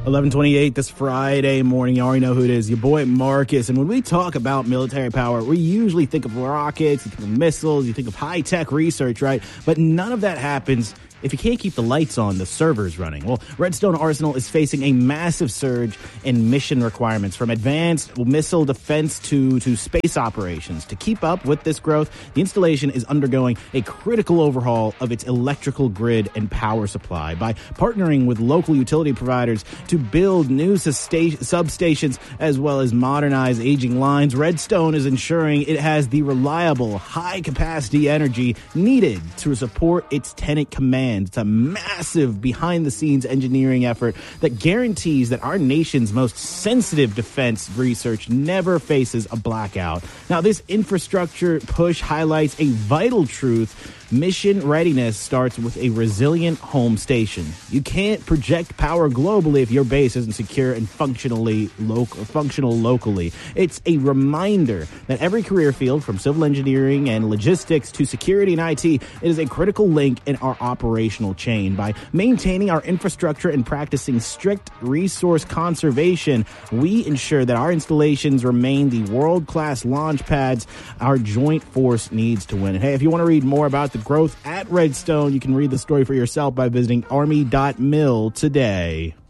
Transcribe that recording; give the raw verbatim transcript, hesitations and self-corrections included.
eleven twenty-eight this Friday morning. You already know who it is, your boy Marcus. And when we talk about military power, we usually think of rockets, you think of missiles, you think of high-tech research, right? But none of that happens if you can't keep the lights on, the servers running. Well, Redstone Arsenal is facing a massive surge in mission requirements, from advanced missile defense to, to space operations. To keep up with this growth, the installation is undergoing a critical overhaul of its electrical grid and power supply by partnering with local utility providers to build new susta- substations as well as modernize aging lines. Redstone is ensuring it has the reliable, high-capacity energy needed to support its tenant command. It's a massive behind-the-scenes engineering effort that guarantees that our nation's most sensitive defense research never faces a blackout. Now, this infrastructure push highlights a vital truth. Mission readiness starts with a resilient home station. You can't project power globally if your base isn't secure and functionally local, functional locally. It's a reminder that every career field, from civil engineering and logistics to security and I T, is a critical link in our operational chain. By maintaining our infrastructure and practicing strict resource conservation, we ensure that our installations remain the world-class launch pads our joint force needs to win. And hey, if you want to read more about the growth at Redstone, you can read the story for yourself by visiting army dot mil today.